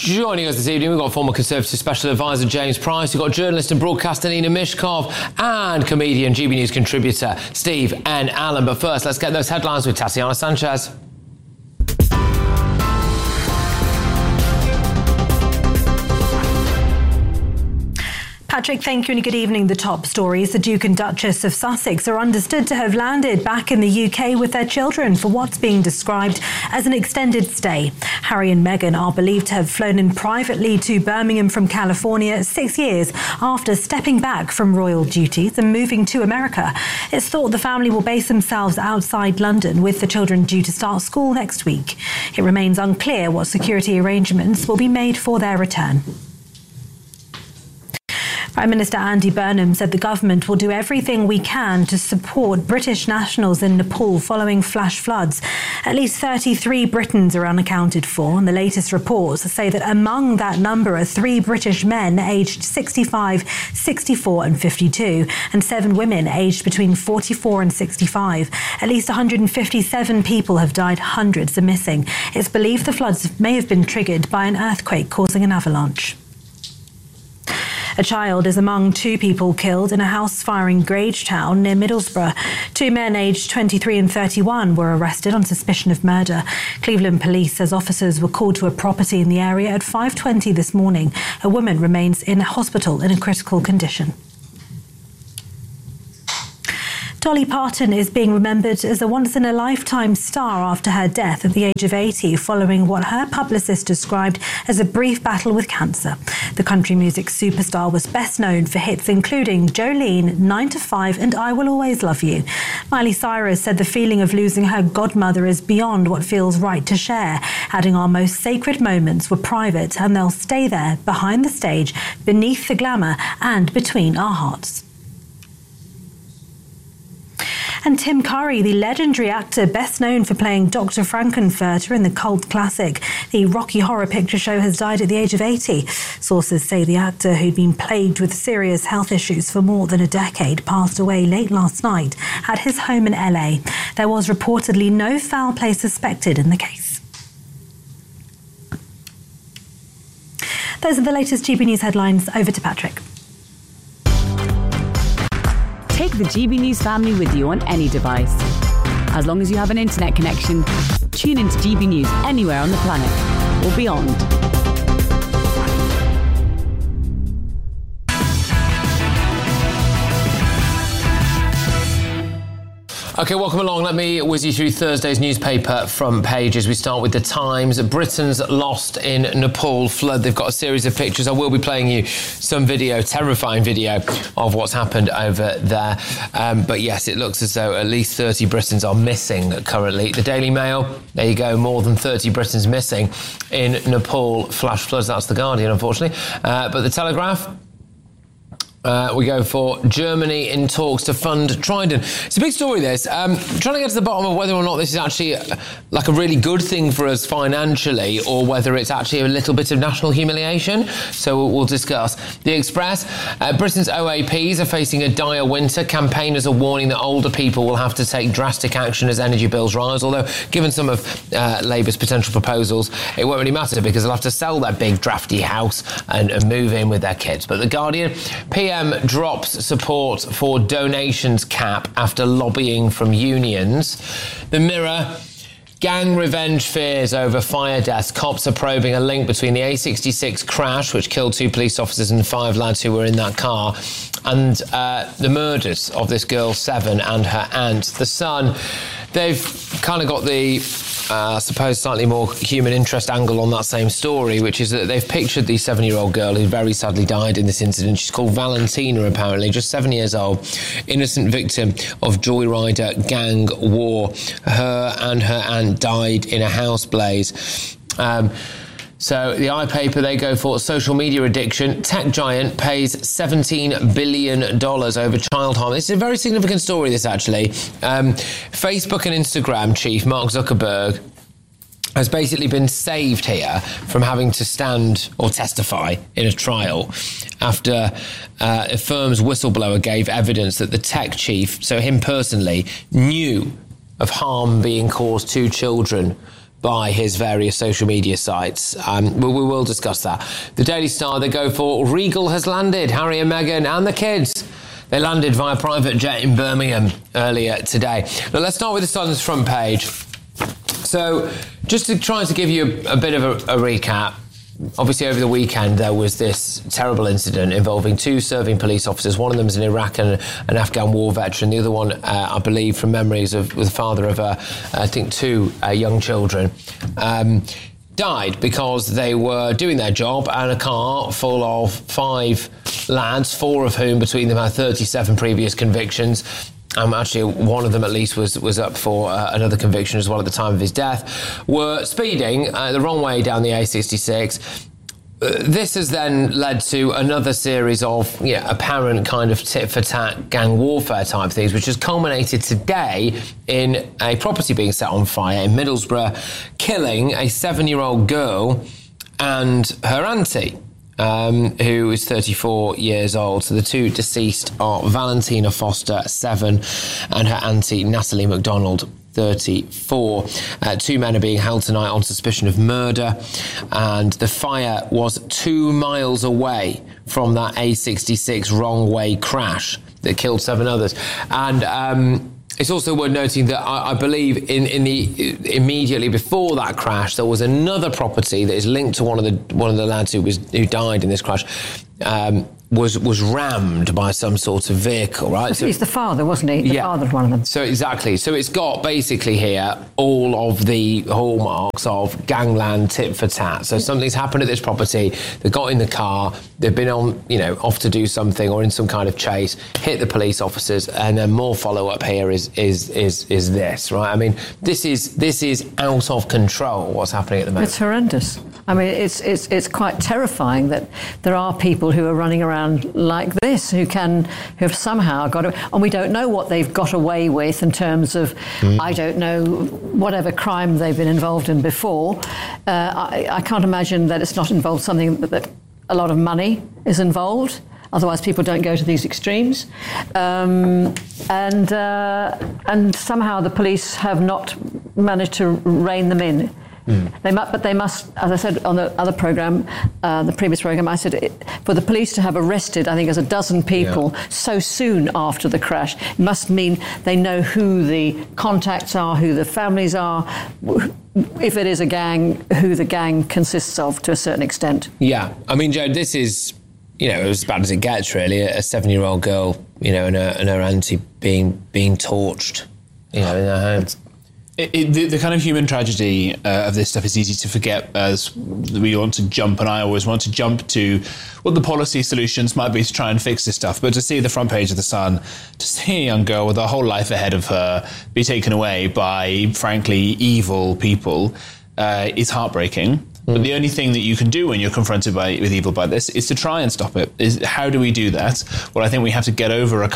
Joining us this evening, we've got former Conservative Special Advisor James Price, we've got journalist and broadcaster Nina Mishkov, and comedian GB News contributor Steve N. Allen. But first, let's get those headlines with Tatiana Sanchez. Patrick, thank you and good evening. The top stories. The Duke and Duchess of Sussex are understood to have landed back in the UK with their children for what's being described as an extended stay. Harry and Meghan are believed to have flown in privately to Birmingham from California 6 years after stepping back from royal duties and moving to America. It's thought the family will base themselves outside London, with the children due to start school next week. It remains unclear what security arrangements will be made for their return. Prime Minister Andy Burnham said the government will do everything we can to support British nationals in Nepal following flash floods. At least 33 Britons are unaccounted for, and the latest reports say that among that number are 3 British men aged 65, 64 and 52, and 7 women aged between 44 and 65. At least 157 people have died, hundreds are missing. It's believed the floods may have been triggered by an earthquake causing an avalanche. A child is among 2 people killed in a house fire in Grangetown near Middlesbrough. 2 men aged 23 and 31 were arrested on suspicion of murder. Cleveland Police says officers were called to a property in the area at 5:20 this morning. A woman remains in hospital in a critical condition. Dolly Parton is being remembered as a once-in-a-lifetime star after her death at the age of 80, following what her publicist described as a brief battle with cancer. The country music superstar was best known for hits including Jolene, 9 to 5 and I Will Always Love You. Miley Cyrus said the feeling of losing her godmother is beyond what feels right to share, adding our most sacred moments were private and they'll stay there, behind the stage, beneath the glamour and between our hearts. And Tim Curry, the legendary actor best known for playing Dr. Frankenfurter in the cult classic The Rocky Horror Picture Show, has died at the age of 80. Sources say the actor, who'd been plagued with serious health issues for more than a decade, passed away late last night at his home in LA. There was reportedly no foul play suspected in the case. Those are the latest GB News headlines. Over to Patrick. Take the GB News family with you on any device. As long as you have an internet connection, tune into GB News anywhere on the planet or beyond. OK, welcome along. Let me whiz you through Thursday's newspaper front pages. We start with The Times. Britons lost in Nepal flood. They've got a series of pictures. I will be playing you some video, terrifying video, of what's happened over there. But yes, it looks as though at least 30 Britons are missing currently. The Daily Mail, there you go, more than 30 Britons missing in Nepal flash floods. That's The Guardian, unfortunately. But The Telegraph, we go for Germany in talks to fund Trident. It's a big story, this. Trying to get to the bottom of whether or not this is actually like a really good thing for us financially, or whether it's actually a little bit of national humiliation. So we'll discuss. The Express, Britain's OAPs are facing a dire winter. Campaigners are warning that older people will have to take drastic action as energy bills rise, although given some of Labour's potential proposals, it won't really matter because they'll have to sell their big drafty house and move in with their kids. But The Guardian, PM drops support for donations cap after lobbying from unions. The Mirror, gang revenge fears over fire deaths. Cops are probing a link between the A66 crash, which killed 2 police officers and 5 lads who were in that car, and the murders of this girl, 7, and her aunt. The Sun, they've kind of got the I suppose slightly more human interest angle on that same story, which is that they've pictured the 7-year-old girl who very sadly died in this incident. She's called Valentina, apparently, just 7 years old, innocent victim of Joyrider gang war. Her and her aunt died in a house blaze. So the iPaper, they go for social media addiction. Tech giant pays $17 billion over child harm. This is a very significant story, this, actually. Facebook and Instagram chief Mark Zuckerberg has basically been saved here from having to stand or testify in a trial after a firm's whistleblower gave evidence that the tech chief, so him personally, knew of harm being caused to children by his various social media sites. We will discuss that. The Daily Star, they go for Regal has landed. Harry and Meghan and the kids. They landed via private jet in Birmingham earlier today. Now, let's start with the Sun's front page. So, just to try to give you a bit of a recap, obviously over the weekend there was this terrible incident involving 2 serving police officers. One of them is an Iraq and an Afghan war veteran. The other one, I believe, from memories of the father of, I think, 2 young children, died because they were doing their job and a car full of 5 lads, 4 of whom between them had 37 previous convictions. Actually, one of them at least was up for another conviction as well at the time of his death, were speeding the wrong way down the A66. This has then led to another series of apparent kind of tit-for-tat gang warfare type things, which has culminated today in a property being set on fire in Middlesbrough, killing a 7-year-old girl and her auntie, who is 34 years old. So the 2 deceased are Valentina Foster, 7, and her auntie Natalie MacDonald, 34. 2 men are being held tonight on suspicion of murder, and the fire was 2 miles away from that A66 wrong way crash that killed 7 others. And it's also worth noting that I believe in the immediately before that crash there was another property that is linked to one of the lads who died in this crash. Was rammed by some sort of vehicle, right? So he's the father, wasn't he? The father of one of them. So exactly. So it's got basically here all of the hallmarks of gangland tit for tat. So something's happened at this property. They got in the car. They've been on, off to do something or in some kind of chase. Hit the police officers, and then more follow up here is this, right? I mean, this is out of control. What's happening at the moment? It's horrendous. I mean, it's quite terrifying that there are people who are running around like this who have somehow got and we don't know what they've got away with in terms of I don't know whatever crime they've been involved in before. I can't imagine that it's not involved something that a lot of money is involved. Otherwise, people don't go to these extremes, and somehow the police have not managed to rein them in. They must, as I said on the other programme, the previous programme, I said for the police to have arrested, I think, as a dozen people so soon after the crash, it must mean they know who the contacts are, who the families are, if it is a gang, who the gang consists of to a certain extent. Yeah. I mean, Joe, this is, as bad as it gets, really. A 7-year-old girl, and her auntie being torched, in their home. The kind of human tragedy of this stuff is easy to forget as we want to jump, and I always want to jump to what the policy solutions might be to try and fix this stuff. But to see the front page of The Sun, to see a young girl with her whole life ahead of her be taken away by, frankly, evil people is heartbreaking. But the only thing that you can do when you're confronted with evil by this is to try and stop it. How do we do that? Well, I think we have to get over a